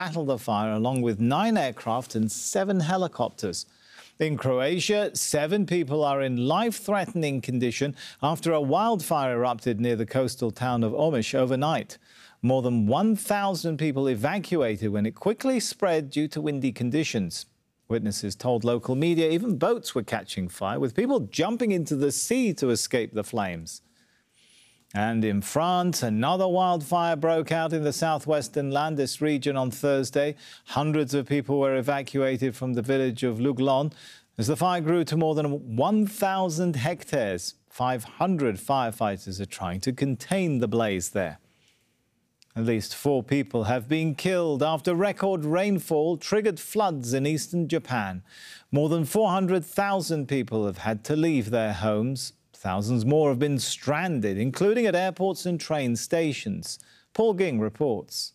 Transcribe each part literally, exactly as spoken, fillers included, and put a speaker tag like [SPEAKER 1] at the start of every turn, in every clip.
[SPEAKER 1] battle the fire along with nine aircraft and seven helicopters. In Croatia, seven people are in life-threatening condition after a wildfire erupted near the coastal town of Omiš overnight. More than one thousand people evacuated when it quickly spread due to windy conditions. Witnesses told local media even boats were catching fire, with people jumping into the sea to escape the flames. And in France, another wildfire broke out in the southwestern Landes region on Thursday. Hundreds of people were evacuated from the village of Luglon as the fire grew to more than one thousand hectares. five hundred firefighters are trying to contain the blaze there. At least four people have been killed after record rainfall triggered floods in eastern Japan. More than four hundred thousand people have had to leave their homes. Thousands more have been stranded, including at airports and train stations. Paul Ging reports.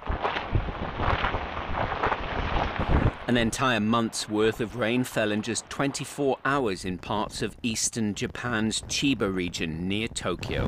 [SPEAKER 2] An entire month's worth of rain fell in just twenty-four hours in parts of eastern Japan's Chiba region near Tokyo.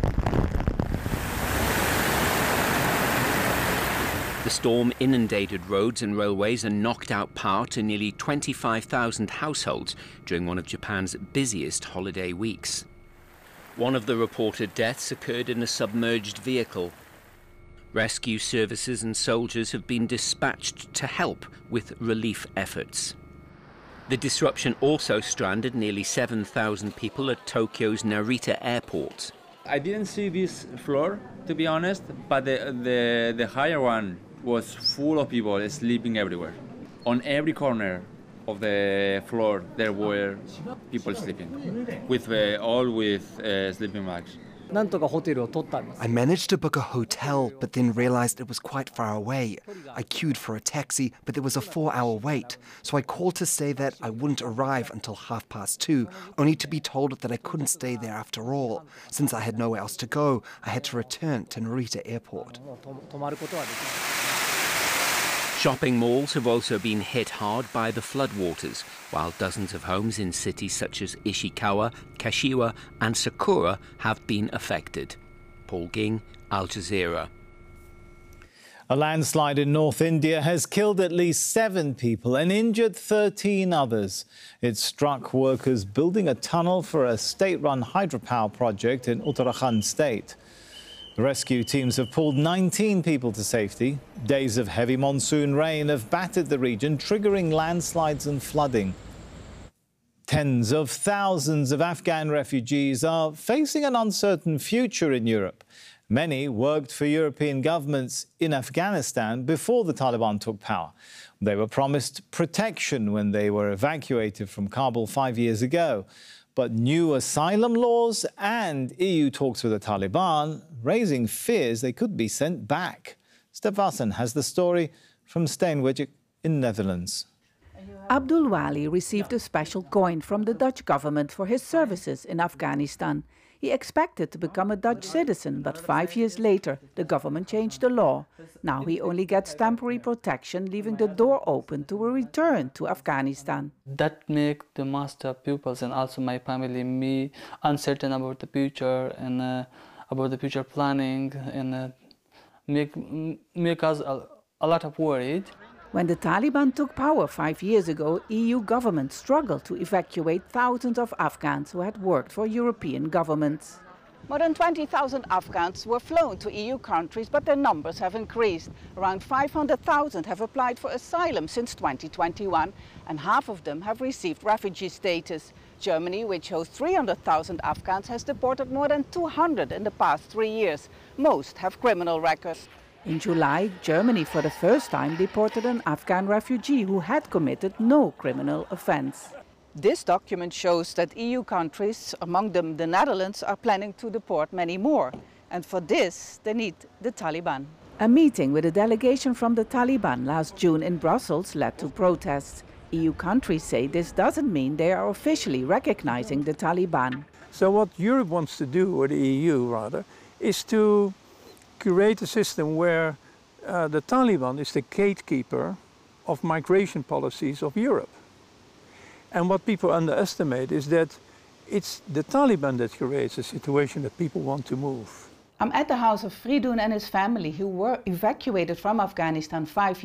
[SPEAKER 2] The storm inundated roads and railways and knocked out power to nearly twenty-five thousand households during one of Japan's busiest holiday weeks. One of the reported deaths occurred in a submerged vehicle. Rescue services and soldiers have been dispatched to help with relief efforts. The disruption also stranded nearly seven thousand people at Tokyo's Narita airport.
[SPEAKER 3] I didn't see this floor, to be honest, but the, the, the higher one was full of people sleeping everywhere. On every corner of the floor there were people sleeping, with uh, all with uh, sleeping bags.
[SPEAKER 4] I managed to book a hotel, but then realized it was quite far away. I queued for a taxi, but there was a four-hour wait. So I called to say that I wouldn't arrive until half past two, only to be told that I couldn't stay there after all. Since I had nowhere else to go, I had to return to Narita Airport.
[SPEAKER 2] Shopping malls have also been hit hard by the floodwaters, while dozens of homes in cities such as Ishikawa, Kashiwa and Sakura have been affected. Paul Ging, Al Jazeera.
[SPEAKER 1] A landslide in North India has killed at least seven people and injured thirteen others. It struck workers building a tunnel for a state-run hydropower project in Uttarakhand state. The rescue teams have pulled nineteen people to safety. Days of heavy monsoon rain have battered the region, triggering landslides and flooding. Tens of thousands of Afghan refugees are facing an uncertain future in Europe. Many worked for European governments in Afghanistan before the Taliban took power. They were promised protection when they were evacuated from Kabul five years ago. But new asylum laws and E U talks with the Taliban raising fears they could be sent back. Stef Vassen has the story from Steenwijk in Netherlands.
[SPEAKER 5] Abdul Wali received a special coin from the Dutch government for his services in Afghanistan. He expected to become a Dutch citizen, but five years later the government changed the law. Now he only gets temporary protection, leaving the door open to a return to Afghanistan.
[SPEAKER 6] That makes the master pupils and also my family, me, uncertain about the future and uh, about the future planning, and uh, make, make us a, a lot of worried.
[SPEAKER 5] When the Taliban took power five years ago, E U governments struggled to evacuate thousands of Afghans who had worked for European governments.
[SPEAKER 7] More than twenty thousand Afghans were flown to E U countries, but their numbers have increased. Around five hundred thousand have applied for asylum since twenty twenty-one, and half of them have received refugee status. Germany, which hosts three hundred thousand Afghans, has deported more than two hundred in the past three years. Most have criminal records.
[SPEAKER 5] In July, Germany for the first time deported an Afghan refugee who had committed no criminal offense.
[SPEAKER 7] This document shows that E U countries, among them the Netherlands, are planning to deport many more. And for this, they need the Taliban.
[SPEAKER 5] A meeting with a delegation from the Taliban last June in Brussels led to protests. E U countries say this doesn't mean they are officially recognizing the Taliban.
[SPEAKER 8] So what Europe wants to do, or the E U rather, is to create a system where uh, the Taliban is the gatekeeper of migration policies of Europe. And what people underestimate is that it's the Taliban that creates a situation that people want to move.
[SPEAKER 7] I'm at the house of Fridun and his family, who were evacuated from Afghanistan five